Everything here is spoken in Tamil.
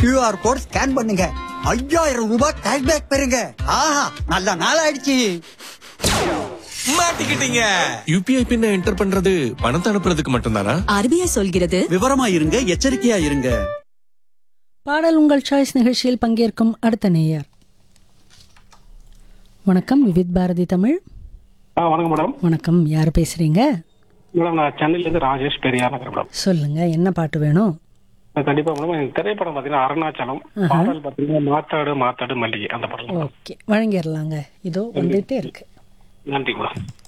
QR கோட் ஸ்கேன் பண்ணுங்க, 5000 ரூபாய் கேஷ்பேக் பெறுங்க. ஆஹா, நல்ல நாள் ஆயிடுச்சு. மாட்டிக்கிட்டீங்க. யூபிஐ பின்ன என்டர் பண்றது பணத்தை அனுப்புறதுக்கு மட்டும்தானா? RBI சொல்கிறது. விவரமா இருங்க, எச்சரிக்கையா இருங்க. பாடல் உங்கள் சாய்ஸ் நிகழ்ச்சியில் பங்கேற்கும் அடுத்த நேயர். வணக்கம், விவித் பாரதி தமிழ். வணக்கம் மேடம். வணக்கம், யார் பேசுறீங்க? மேடம் நான் சென்னையிலேருந்து ராஜேஷ் பெரியார் நகர் மேடம். சொல்லுங்க, என்ன பாட்டு வேணும்? கண்டிப்பா மேடம். இந்த திரைப்படம் பாத்தீங்கன்னா அருணாச்சலம், பாடல் பாத்தீங்கன்னா மாத்தாடு மாத்தாடு மல்லிகை, அந்த படம். ஓகே, வழங்கிடலாங்க. இதோ வந்துட்டே இருக்கு. நன்றி மேடம்.